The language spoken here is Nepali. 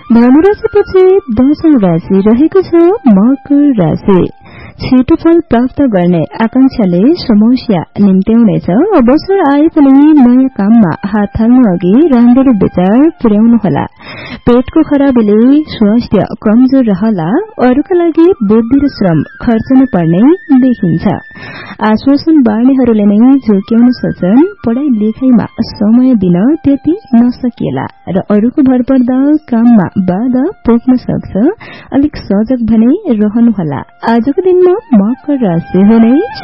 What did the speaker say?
धनुराशिपछि 10औं राशि रहेको छ मकर राशि। छिटो फल प्राप्त गर्ने आकांक्षाले समस्या निम्त्याउनेछ। अवसर आए पनि नयाँ काममा हात हाल्नु अघि राम्ररी विचार पुर्याउनुहोला। पेटको खराबीले स्वास्थ्य कमजोर रहला। अरूका लागि बुद्धि र श्रम खर्चनु पर्ने देखिन्छ। आश्वासन बार्नेहरूले नै झुक्याउन सक्छन्। पढ़ाई लेखाईमा समय दिन त्यति नसकिएला र अरूको भर पर्दा काममा बाधा पुग्न सक्छ। अलिक सजग भने रहनुहोला। आजको दिनमा मकर राशि हुने